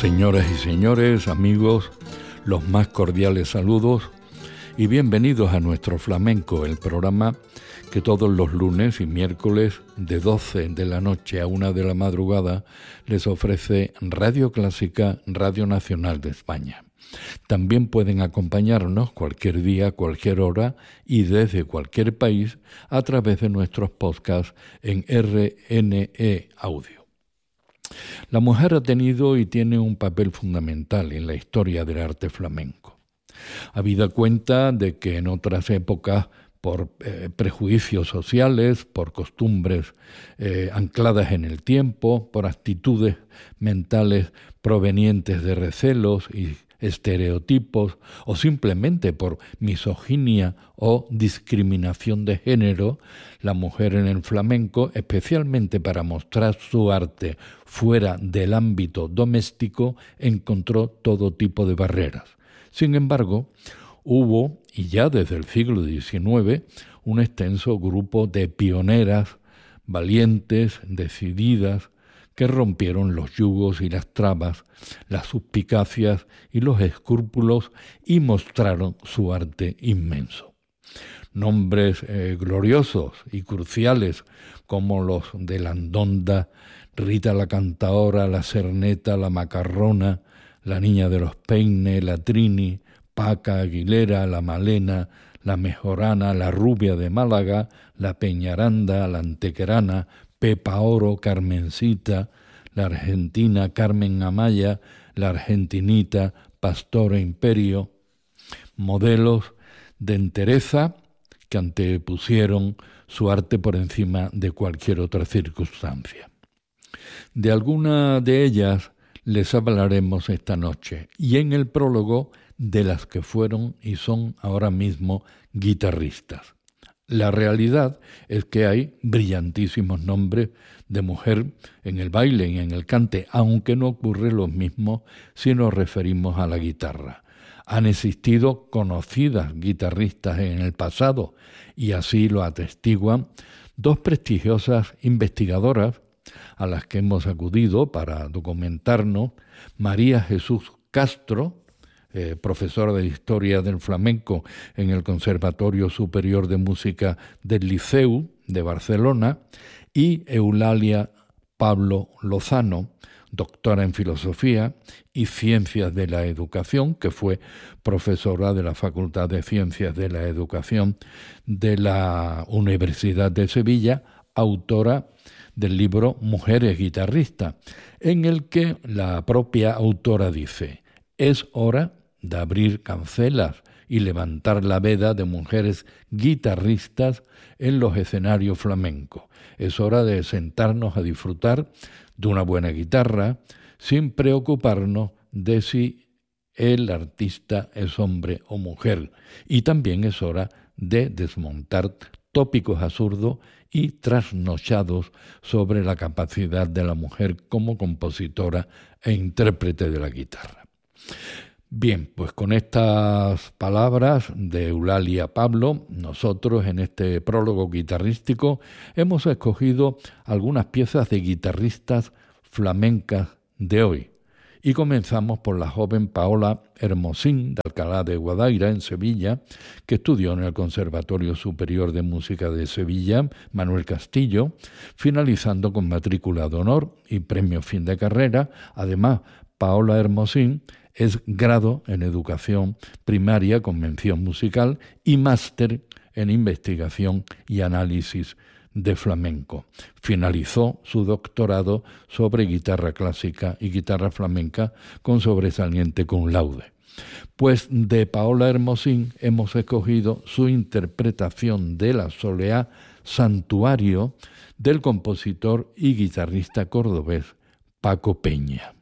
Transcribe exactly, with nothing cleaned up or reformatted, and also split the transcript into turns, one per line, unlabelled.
Señoras y señores, amigos, los más cordiales saludos y bienvenidos a Nuestro Flamenco, el programa que todos los lunes y miércoles de doce de la noche a una de la madrugada les ofrece Radio Clásica, Radio Nacional de España. También pueden acompañarnos cualquier día, cualquier hora y desde cualquier país a través de nuestros podcasts en R N E Audio. La mujer ha tenido y tiene un papel fundamental en la historia del arte flamenco. Habida cuenta de que en otras épocas, por eh, prejuicios sociales, por costumbres eh, ancladas en el tiempo, por actitudes mentales provenientes de recelos y estereotipos, o simplemente por misoginia o discriminación de género, la mujer en el flamenco, especialmente para mostrar su arte fuera del ámbito doméstico, encontró todo tipo de barreras. Sin embargo, hubo, y ya desde el siglo diecinueve, un extenso grupo de pioneras, valientes, decididas, que rompieron los yugos y las trabas, las suspicacias y los escrúpulos y mostraron su arte inmenso. Nombres eh, gloriosos y cruciales como los de la Andonda, Rita la Cantaora, la Cerneta, la Macarrona, la Niña de los Peines, la Trini, Paca Aguilera, la Malena, la Mejorana, la Rubia de Málaga, la Peñaranda, la Antequerana, Pepa Oro, Carmencita, la Argentina, Carmen Amaya, la Argentinita, Pastora Imperio, modelos de entereza que antepusieron su arte por encima de cualquier otra circunstancia. De alguna de ellas les hablaremos esta noche y en el prólogo de las que fueron y son ahora mismo guitarristas. La realidad es que hay brillantísimos nombres de mujer en el baile y en el cante, aunque no ocurre lo mismo si nos referimos a la guitarra. Han existido conocidas guitarristas en el pasado y así lo atestiguan dos prestigiosas investigadoras a las que hemos acudido para documentarnos: María Jesús Castro, Eh, profesora de Historia del Flamenco en el Conservatorio Superior de Música del Liceu de Barcelona, y Eulalia Pablo Lozano, doctora en Filosofía y Ciencias de la Educación, que fue profesora de la Facultad de Ciencias de la Educación de la Universidad de Sevilla, autora del libro Mujeres Guitarristas, en el que la propia autora dice: es hora de abrir cancelas y levantar la veda de mujeres guitarristas en los escenarios flamencos. Es hora de sentarnos a disfrutar de una buena guitarra sin preocuparnos de si el artista es hombre o mujer. Y también es hora de desmontar tópicos absurdos y trasnochados sobre la capacidad de la mujer como compositora e intérprete de la guitarra. Bien, pues con estas palabras de Eulalia Pablo, nosotros en este prólogo guitarrístico hemos escogido algunas piezas de guitarristas flamencas de hoy. Y comenzamos por la joven Paola Hermosín, de Alcalá de Guadaira, en Sevilla, que estudió en el Conservatorio Superior de Música de Sevilla, Manuel Castillo, finalizando con matrícula de honor y premio fin de carrera. Además, Paola Hermosín es grado en Educación Primaria con mención musical y máster en Investigación y Análisis de Flamenco. Finalizó su doctorado sobre guitarra clásica y guitarra flamenca con sobresaliente cum laude. Pues de Paola Hermosín hemos escogido su interpretación de la soleá Santuario del compositor y guitarrista cordobés Paco Peña.